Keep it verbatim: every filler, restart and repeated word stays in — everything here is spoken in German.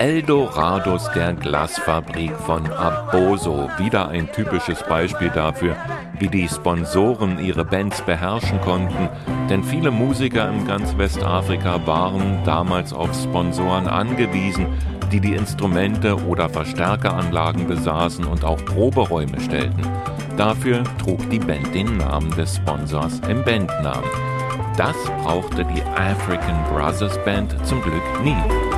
Eldorados der Glasfabrik von Aboso. Wieder ein typisches Beispiel dafür, wie die Sponsoren ihre Bands beherrschen konnten. Denn viele Musiker in ganz Westafrika waren damals auf Sponsoren angewiesen, die die Instrumente oder Verstärkeranlagen besaßen und auch Proberäume stellten. Dafür trug die Band den Namen des Sponsors im Bandnamen. Das brauchte die African Brothers Band zum Glück nie.